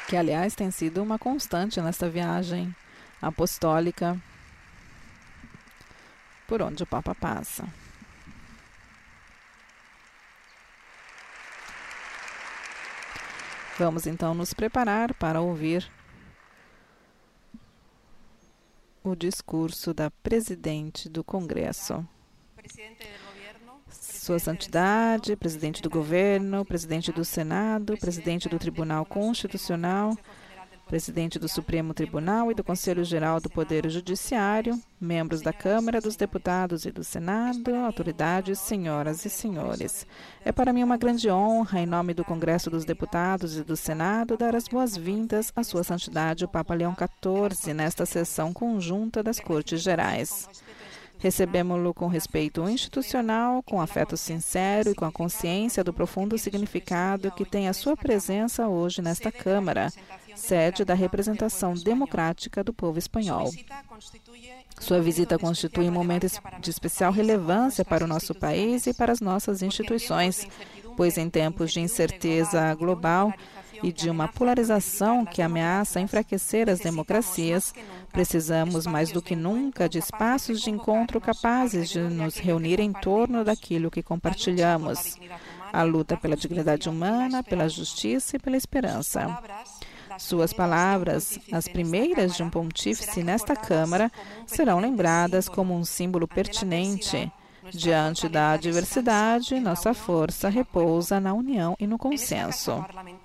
que, aliás, tem sido uma constante nesta viagem apostólica por onde o Papa passa. Vamos então nos preparar para ouvir o discurso da presidente do Congresso. Sua Santidade, presidente do Governo, presidente do Senado, presidente do Tribunal Constitucional, presidente do Supremo Tribunal e do Conselho Geral do Poder Judiciário, membros da Câmara dos Deputados e do Senado, autoridades, senhoras e senhores. É para mim uma grande honra, em nome do Congresso dos Deputados e do Senado, dar as boas-vindas à Sua Santidade o Papa Leão XIV nesta sessão conjunta das Cortes Gerais. Recebemos-lo com respeito institucional, com afeto sincero e com a consciência do profundo significado que tem a sua presença hoje nesta Câmara, sede da representação democrática do povo espanhol. Sua visita constitui um momento de especial relevância para o nosso país e para as nossas instituições, pois em tempos de incerteza global e de uma polarização que ameaça enfraquecer as democracias, precisamos mais do que nunca de espaços de encontro capazes de nos reunir em torno daquilo que compartilhamos: a luta pela dignidade humana, pela justiça e pela esperança. Suas palavras, as primeiras de um pontífice nesta Câmara, serão lembradas como um símbolo pertinente. Diante da adversidade, nossa força repousa na união e no consenso.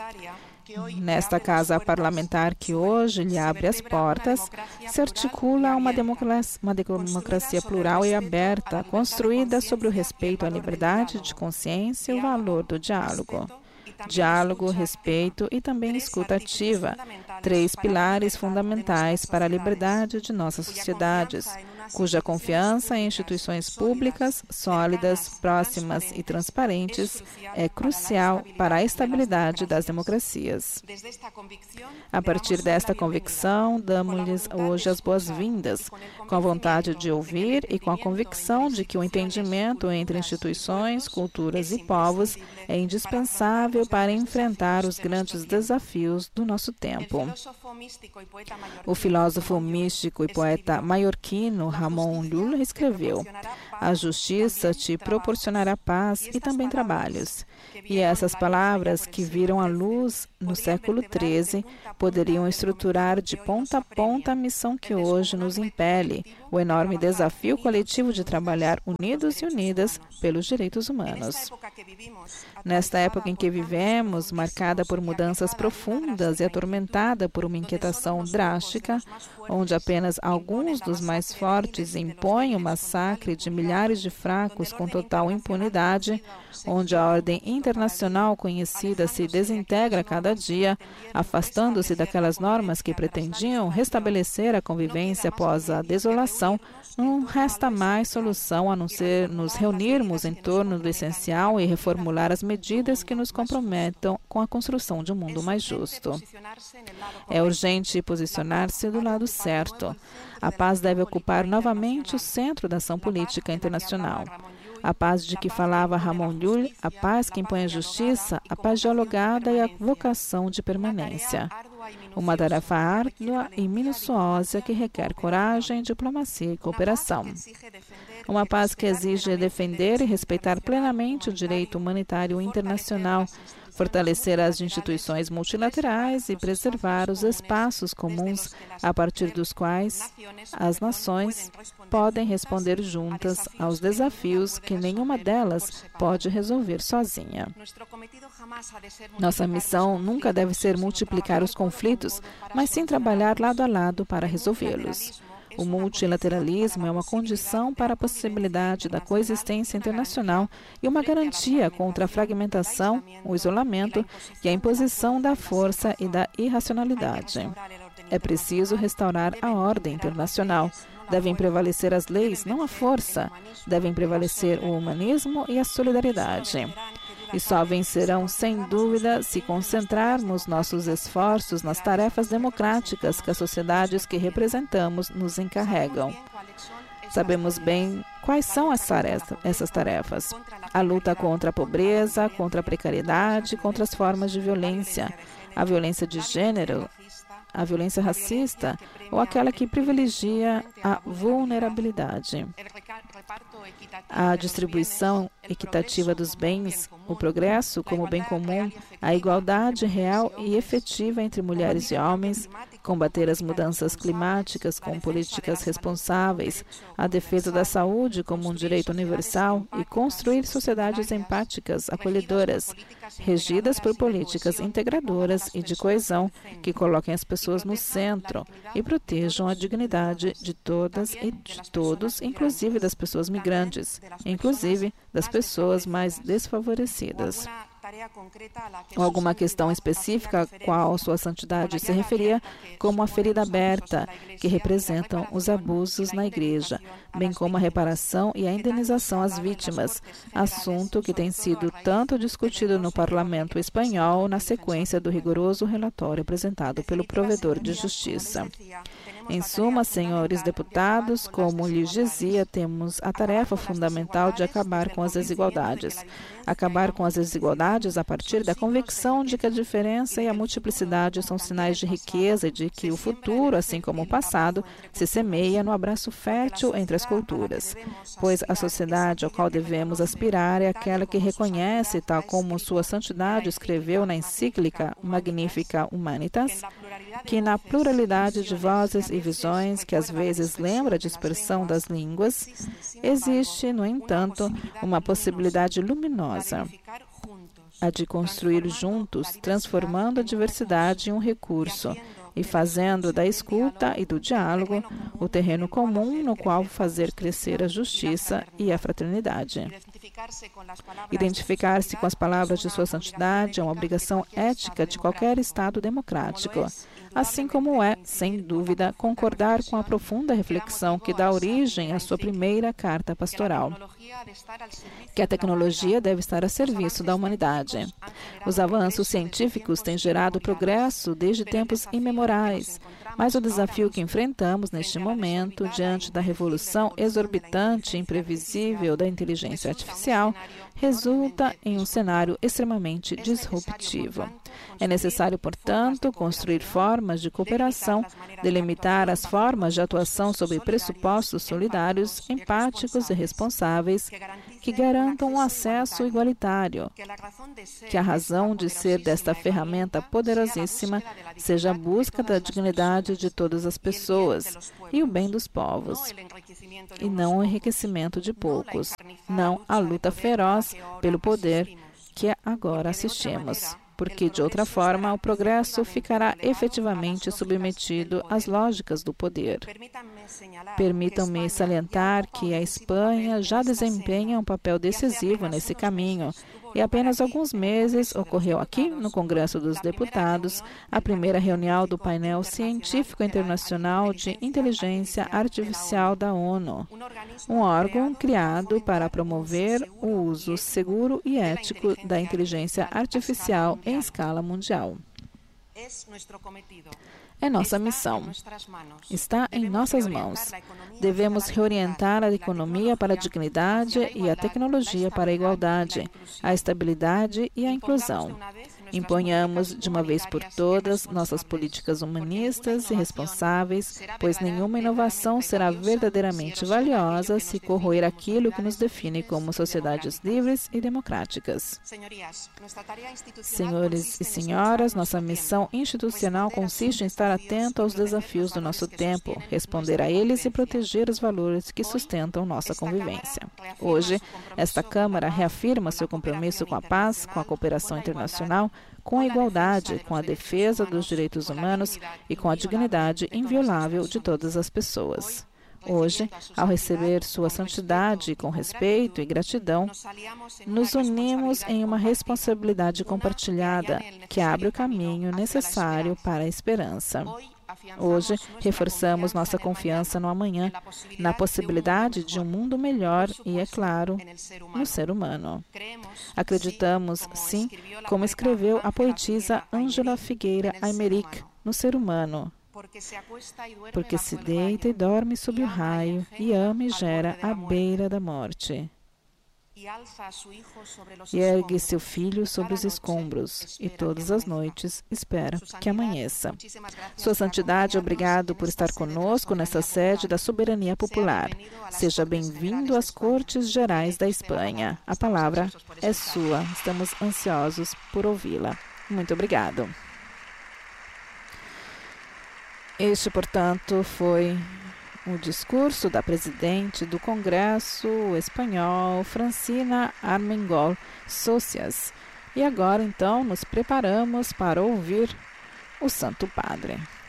Nesta casa parlamentar que hoje lhe abre as portas, se articula uma democracia plural e aberta, construída sobre o respeito à liberdade de consciência e o valor do diálogo. Diálogo, respeito e também escuta ativa, 3 pilares fundamentais para a liberdade de nossas sociedades, cuja confiança em instituições públicas, sólidas, próximas e transparentes é crucial para a estabilidade das democracias. A partir desta convicção, damos-lhes hoje as boas-vindas, com a vontade de ouvir e com a convicção de que o entendimento entre instituições, culturas e povos é indispensável para enfrentar os grandes desafios do nosso tempo. O filósofo místico e poeta maiorquino Ramon Llull escreveu: "A justiça te proporcionará paz e também trabalhos." E essas palavras, que viram a luz no século XIII, poderiam estruturar de ponta a ponta a missão que hoje nos impele, o enorme desafio coletivo de trabalhar unidos e unidas pelos direitos humanos. Nesta época em que vivemos, marcada por mudanças profundas e atormentada por uma inquietação drástica, onde apenas alguns dos mais fortes impõem o massacre de milhares de fracos com total impunidade, onde a ordem internacional conhecida se desintegra a cada dia, afastando-se daquelas normas que pretendiam restabelecer a convivência após a desolação, não resta mais solução a não ser nos reunirmos em torno do essencial e reformular as medidas que nos comprometam com a construção de um mundo mais justo. É urgente posicionar-se do lado certo. A paz deve ocupar novamente o centro da ação política internacional. A paz de que falava Ramon Llull, a paz que impõe a justiça, a paz dialogada e a vocação de permanência. Uma tarefa árdua e minuciosa que requer coragem, diplomacia e cooperação. Uma paz que exige defender e respeitar plenamente o direito humanitário internacional, fortalecer as instituições multilaterais e preservar os espaços comuns a partir dos quais as nações podem responder juntas aos desafios que nenhuma delas pode resolver sozinha. Nossa missão nunca deve ser multiplicar os conflitos, mas sim trabalhar lado a lado para resolvê-los. O multilateralismo é uma condição para a possibilidade da coexistência internacional e uma garantia contra a fragmentação, o isolamento e a imposição da força e da irracionalidade. É preciso restaurar a ordem internacional. Devem prevalecer as leis, não a força. Devem prevalecer o humanismo e a solidariedade. E só vencerão, sem dúvida, se concentrarmos nossos esforços nas tarefas democráticas que as sociedades que representamos nos encarregam. Sabemos bem quais são essas tarefas. A luta contra a pobreza, contra a precariedade, contra as formas de violência. a violência de gênero, a violência racista ou aquela que privilegia a vulnerabilidade. A distribuição equitativa dos bens, o progresso como bem comum, a igualdade real e efetiva entre mulheres e homens, combater as mudanças climáticas com políticas responsáveis, a defesa da saúde como um direito universal e construir sociedades empáticas, acolhedoras, regidas por políticas integradoras e de coesão que coloquem as pessoas no centro e protejam a dignidade de todas e de todos, inclusive das pessoas migrantes, inclusive das pessoas mais desfavorecidas. Ou alguma questão específica a qual Sua Santidade se referia como a ferida aberta, que representam os abusos na Igreja, bem como a reparação e a indenização às vítimas, assunto que tem sido tanto discutido no Parlamento espanhol na sequência do rigoroso relatório apresentado pelo provedor de justiça. Em suma, senhores deputados, como lhes dizia, temos a tarefa fundamental de acabar com as desigualdades. Acabar com as desigualdades a partir da convicção de que a diferença e a multiplicidade são sinais de riqueza e de que o futuro, assim como o passado, se semeia no abraço fértil entre as culturas. Pois a sociedade ao qual devemos aspirar é aquela que reconhece, tal como Sua Santidade escreveu na encíclica Magnificat Humanitas, que na pluralidade de vozes e visões, que às vezes lembra a dispersão das línguas, existe, no entanto, uma possibilidade luminosa, a de construir juntos, transformando a diversidade em um recurso e fazendo da escuta e do diálogo o terreno comum no qual fazer crescer a justiça e a fraternidade. Identificar-se com as palavras de Sua Santidade é uma obrigação ética de qualquer Estado democrático, assim como é, sem dúvida, concordar com a profunda reflexão que dá origem à sua primeira carta pastoral, que a tecnologia deve estar a serviço da humanidade. Os avanços científicos têm gerado progresso desde tempos imemorais, mas o desafio que enfrentamos neste momento, diante da revolução exorbitante e imprevisível da inteligência artificial, resulta em um cenário extremamente disruptivo. É necessário, portanto, construir formas de cooperação, delimitar as formas de atuação sob pressupostos solidários, empáticos e responsáveis, que garantam um acesso igualitário, que a razão de ser desta ferramenta poderosíssima seja a busca da dignidade de todas as pessoas e o bem dos povos, e não o enriquecimento de poucos, não a luta feroz pelo poder que agora assistimos, porque, de outra forma, o progresso ficará efetivamente submetido às lógicas do poder. Permitam-me salientar que a Espanha já desempenha um papel decisivo nesse caminho, e há apenas alguns meses ocorreu aqui, no Congresso dos Deputados, a primeira reunião do painel científico internacional de inteligência artificial da ONU, um órgão criado para promover o uso seguro e ético da inteligência artificial em escala mundial. É nossa missão. Está em nossas mãos. Devemos reorientar a economia para a dignidade e a tecnologia para a igualdade, a estabilidade e a inclusão. Imponhamos, de uma vez por todas, nossas políticas humanistas e responsáveis, pois nenhuma inovação será verdadeiramente valiosa se corroer aquilo que nos define como sociedades livres e democráticas. Senhores e senhoras, nossa missão institucional consiste em estar atento aos desafios do nosso tempo, responder a eles e proteger os valores que sustentam nossa convivência. Hoje, esta Câmara reafirma seu compromisso com a paz, com a cooperação internacional, com a igualdade, com a defesa dos direitos humanos e com a dignidade inviolável de todas as pessoas. Hoje, ao receber Sua Santidade com respeito e gratidão, nos unimos em uma responsabilidade compartilhada que abre o caminho necessário para a esperança. Hoje, reforçamos nossa confiança no amanhã, na possibilidade de um mundo melhor e, é claro, no ser humano. Acreditamos, sim, como escreveu a poetisa Ângela Figueira Aymeric, no ser humano, porque se deita e dorme sob o raio e ama e gera à beira da morte. e ergue seu filho sobre os escombros, e todas as noites espera que amanheça. Sua Santidade, obrigado por estar conosco nesta sede da soberania popular. Seja bem-vindo às Cortes Gerais da Espanha. A palavra é sua. Estamos ansiosos por ouvi-la. Muito obrigado. Este, portanto, foi o discurso da presidente do Congresso Espanhol, Francina Armengol Socias. E agora, então, nos preparamos para ouvir o Santo Padre.